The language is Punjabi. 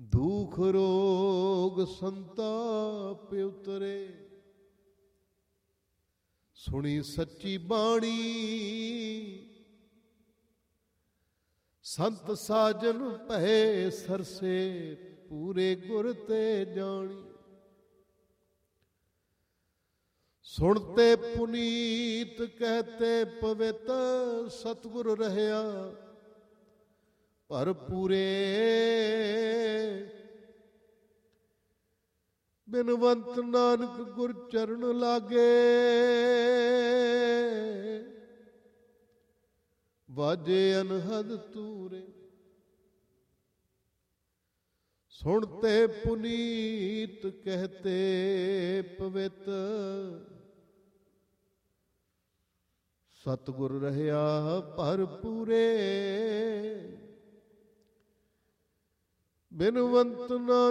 ਦੁਖ ਰੋਗ ਸੰਤਾਪ ਉਤਰੇ। ਸੁਣੀ ਸੱਚੀ ਬਾਣੀ ਸੰਤ ਸਾਜਨ ਭਏ ਸਰਸੇ, ਪੂਰੇ ਗੁਰ ਤੇ ਜਾਣੀ। ਸੁਣਤੇ ਪੁਨੀਤ ਕਹਤੇ ਪਵਿੱਤ, ਸਤਿਗੁਰ ਰਹਿਆ ਭਰਪੂਰੇ। ਬਿਨਵੰਤ ਨਾਨਕ ਗੁਰ ਚਰਨ ਲਾਗੇ, ਵਾਜੇ ਅਨਹਦ ਤੂਰੇ। ਸੁਣਤੇ ਪੁਨੀਤ ਕਹਤੇ ਪਵਿੱਤ, ਸਤਿਗੁਰ ਰਹਿਆ ਭਰਪੂਰੇ। ਬਿਨਵੰਤ ਨਾਨਕ